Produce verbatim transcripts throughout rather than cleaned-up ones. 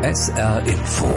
S R Info.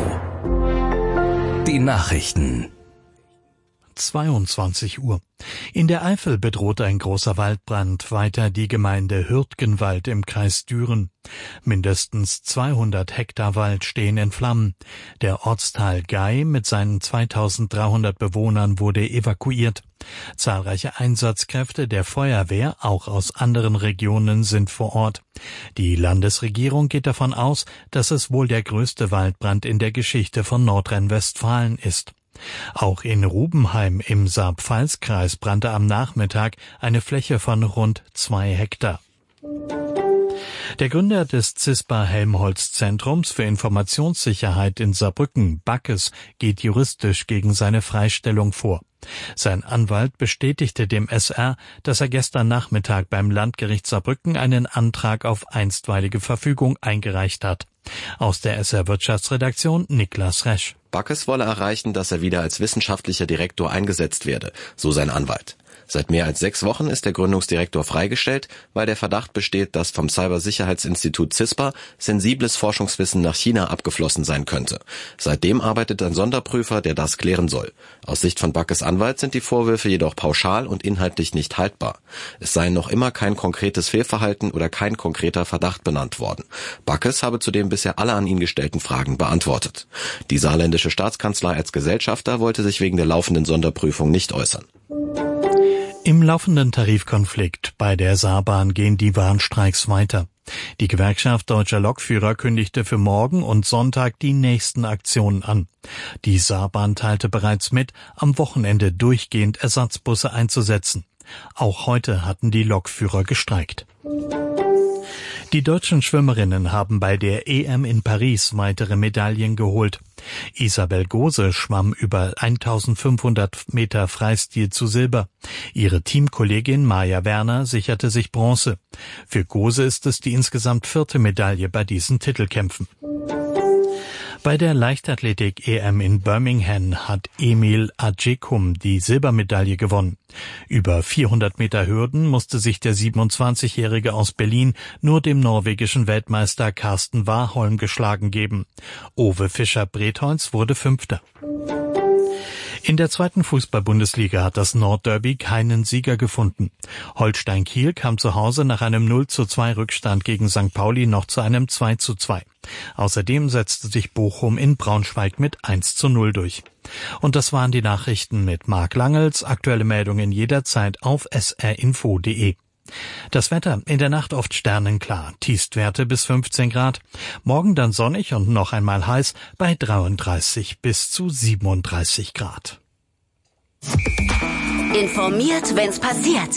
Die Nachrichten. zweiundzwanzig Uhr. In der Eifel bedroht ein großer Waldbrand weiter die Gemeinde Hürtgenwald im Kreis Düren. Mindestens zweihundert Hektar Wald stehen in Flammen. Der Ortsteil Gei mit seinen zweitausenddreihundert Bewohnern wurde evakuiert. Zahlreiche Einsatzkräfte der Feuerwehr, auch aus anderen Regionen, sind vor Ort. Die Landesregierung geht davon aus, dass es wohl der größte Waldbrand in der Geschichte von Nordrhein-Westfalen ist. Auch in Rubenheim im Saar-Pfalz-Kreis brannte am Nachmittag eine Fläche von rund zwei Hektar. Der Gründer des CISPA-Helmholtz-Zentrums für Informationssicherheit in Saarbrücken, Backes, geht juristisch gegen seine Freistellung vor. Sein Anwalt bestätigte dem S R, dass er gestern Nachmittag beim Landgericht Saarbrücken einen Antrag auf einstweilige Verfügung eingereicht hat. Aus der S R-Wirtschaftsredaktion Niklas Resch. Backes wolle erreichen, dass er wieder als wissenschaftlicher Direktor eingesetzt werde, so sein Anwalt. Seit mehr als sechs Wochen ist der Gründungsdirektor freigestellt, weil der Verdacht besteht, dass vom Cybersicherheitsinstitut CISPA sensibles Forschungswissen nach China abgeflossen sein könnte. Seitdem arbeitet ein Sonderprüfer, der das klären soll. Aus Sicht von Backes Anwalt sind die Vorwürfe jedoch pauschal und inhaltlich nicht haltbar. Es sei noch immer kein konkretes Fehlverhalten oder kein konkreter Verdacht benannt worden. Backes habe zudem bisher alle an ihn gestellten Fragen beantwortet. Die saarländische Staatskanzlei als Gesellschafter wollte sich wegen der laufenden Sonderprüfung nicht äußern. Im laufenden Tarifkonflikt bei der Saarbahn gehen die Warnstreiks weiter. Die Gewerkschaft Deutscher Lokführer kündigte für morgen und Sonntag die nächsten Aktionen an. Die Saarbahn teilte bereits mit, am Wochenende durchgehend Ersatzbusse einzusetzen. Auch heute hatten die Lokführer gestreikt. Die deutschen Schwimmerinnen haben bei der E M in Paris weitere Medaillen geholt. Isabel Gose schwamm über eintausendfünfhundert Meter Freistil zu Silber. Ihre Teamkollegin Maja Werner sicherte sich Bronze. Für Gose ist es die insgesamt vierte Medaille bei diesen Titelkämpfen. Bei der Leichtathletik-E M in Birmingham hat Emil Ajekum die Silbermedaille gewonnen. Über vierhundert Meter Hürden musste sich der siebenundzwanzigjährige aus Berlin nur dem norwegischen Weltmeister Karsten Warholm geschlagen geben. Ove Fischer-Bretholz wurde Fünfter. In der zweiten Fußball-Bundesliga hat das Nordderby keinen Sieger gefunden. Holstein Kiel kam zu Hause nach einem null zu zwei Rückstand gegen Sankt Pauli noch zu einem zwei zu zwei. Außerdem setzte sich Bochum in Braunschweig mit eins zu null durch. Und das waren die Nachrichten mit Marc Langels. Aktuelle Meldungen jederzeit auf s r info punkt d e. Das Wetter in der Nacht oft sternenklar, Tiefstwerte bis fünfzehn Grad. Morgen dann sonnig und noch einmal heiß bei dreiunddreißig bis zu siebenunddreißig Grad. Informiert, wenn's passiert.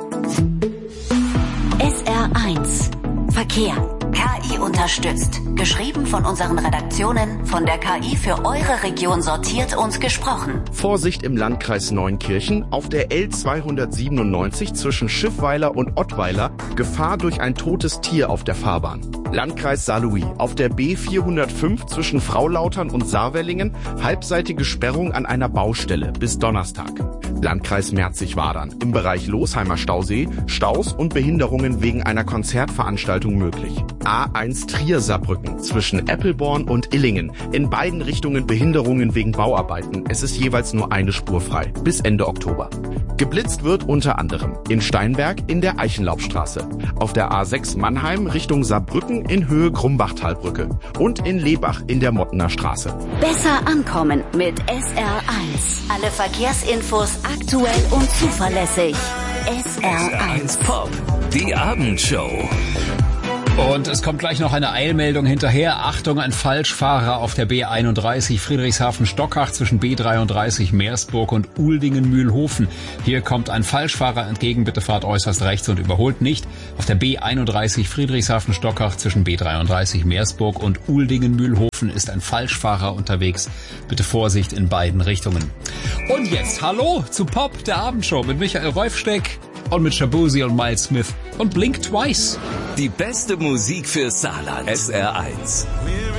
S R eins Verkehr. K I unterstützt. Geschrieben von unseren Redaktionen, von der K I für eure Region sortiert und gesprochen. Vorsicht im Landkreis Neunkirchen auf der L zweihundertsiebenundneunzig zwischen Schiffweiler und Ottweiler. Gefahr durch ein totes Tier auf der Fahrbahn. Landkreis Saarlouis auf der B vierhundertfünf zwischen Fraulautern und Saarwellingen. Halbseitige Sperrung an einer Baustelle bis Donnerstag. Landkreis Merzig-Wadern im Bereich Losheimer Stausee. Staus und Behinderungen wegen einer Konzertveranstaltung möglich. A eins Trier-Saarbrücken zwischen Eppelborn und Illingen. In beiden Richtungen Behinderungen wegen Bauarbeiten. Es ist jeweils nur eine Spur frei. Bis Ende Oktober. Geblitzt wird unter anderem in Steinberg in der Eichenlaubstraße, auf der A sechs Mannheim Richtung Saarbrücken in Höhe Grumbachtalbrücke und in Lebach in der Mottener Straße. Besser ankommen mit S R eins. Alle Verkehrsinfos aktuell und zuverlässig. S R eins Pop, die Abendshow. Und es kommt gleich noch eine Eilmeldung hinterher. Achtung, ein Falschfahrer auf der B einunddreißig Friedrichshafen-Stockach zwischen B dreiunddreißig Meersburg und Uldingen-Mühlhofen. Hier kommt ein Falschfahrer entgegen. Bitte fahrt äußerst rechts und überholt nicht. Auf der B einunddreißig Friedrichshafen-Stockach zwischen B dreiunddreißig Meersburg und Uldingen-Mühlhofen ist ein Falschfahrer unterwegs. Bitte Vorsicht in beiden Richtungen. Und jetzt hallo zu Pop, der Abendshow mit Michael Reufsteck und mit Shabuzi und Miles Smith und Blink Twice. Die beste Musik für Saarland. S R eins.